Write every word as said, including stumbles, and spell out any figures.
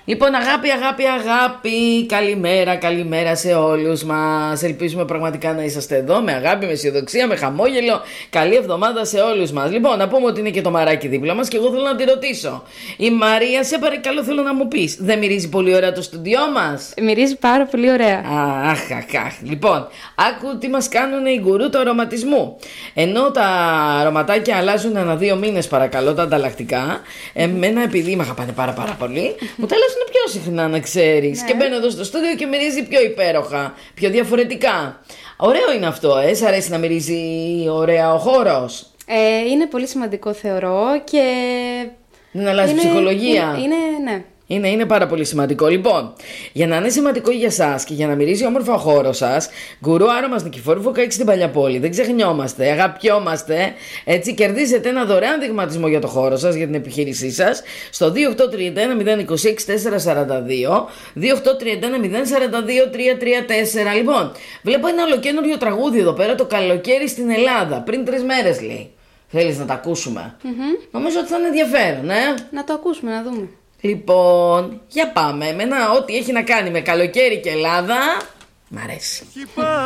Λοιπόν, αγάπη, αγάπη, αγάπη. Καλημέρα, καλημέρα σε όλους μας. Ελπίζουμε πραγματικά να είσαστε εδώ με αγάπη, με αισιοδοξία, με χαμόγελο. Καλή εβδομάδα σε όλους μας. Λοιπόν, να πούμε ότι είναι και το μαράκι δίπλα μας και εγώ θέλω να τη ρωτήσω. Η Μαρία, σε παρακαλώ, θέλω να μου πεις, δεν μυρίζει πολύ ωραία το στούντιό μας? Μυρίζει πάρα πολύ ωραία. Αχ, αχ, αχ. Λοιπόν, άκου τι μας κάνουν οι γκουρού του αρωματισμού. Ενώ τα αρωματάκια αλλάζουν ανά δύο μήνες, παρακαλώ, τα ανταλλακτικά. Εμένα, επειδή με αγαπάνε πάρα, πάρα πολύ, μου τα αλλάζουν πιο συχνά, να ξέρεις. Ναι. Και μπαίνω εδώ στο στούντιο και μυρίζει πιο υπέροχα, πιο διαφορετικά. Ωραίο είναι αυτό, ε. Σ' αρέσει να μυρίζει ωραία ο χώρος? Ε, είναι πολύ σημαντικό, θεωρώ, και Δεν αλλάζει είναι, ψυχολογία. Είναι, είναι, ναι. Είναι, είναι πάρα πολύ σημαντικό. Λοιπόν, για να είναι σημαντικό για σας και για να μυρίζει όμορφα ο χώρος σας, γκουρού άρωμας Νικηφόρου Φωκάκη στην Παλιαπόλη. Δεν ξεχνιόμαστε, αγαπιόμαστε. Έτσι, κερδίζετε ένα δωρεάν δειγματισμό για το χώρο σας, για την επιχείρησή σας, στο δύο οκτώ τρία ένα μηδέν δύο έξι τέσσερα τέσσερα δύο, δύο οκτώ τρία ένα μηδέν τέσσερα δύο τρία τρία τέσσερα. Λοιπόν, βλέπω ένα ολοκένουργιο τραγούδι εδώ πέρα, το καλοκαίρι στην Ελλάδα. Πριν τρεις μέρες λέει. Θέλεις να τα ακούσουμε? Mm-hmm. Νομίζω ότι θα είναι ενδιαφέρον, ε. Να το ακούσουμε, να δούμε. Λοιπόν, για πάμε. Εμένα ό,τι έχει να κάνει με καλοκαίρι και Ελλάδα μ' αρέσει.